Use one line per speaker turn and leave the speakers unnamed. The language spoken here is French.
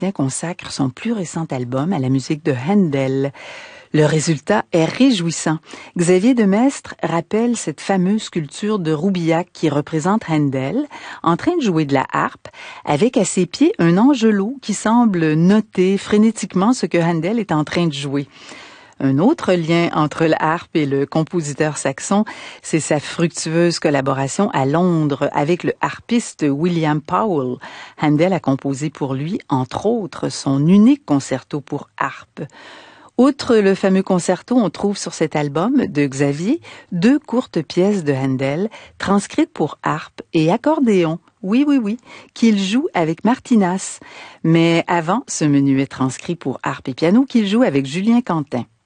consacre son plus récent album à la musique de Handel. Le résultat est réjouissant. Xavier Demestre rappelle cette fameuse sculpture de Roubillac qui représente Handel en train de jouer de la harpe avec à ses pieds un angelot qui semble noter frénétiquement ce que Handel est en train de jouer. Un autre lien entre la harpe et le compositeur saxon, c'est sa fructueuse collaboration à Londres avec le harpiste William Powell. Handel a composé pour lui, entre autres, son unique concerto pour harpe. Outre le fameux concerto, on trouve sur cet album de Xavier 2 courtes pièces de Handel transcrites pour harpe et accordéon. Oui, qu'il joue avec Martinas. Mais avant, ce menu est transcrit pour harpe et piano qu'il joue avec Julien Quentin.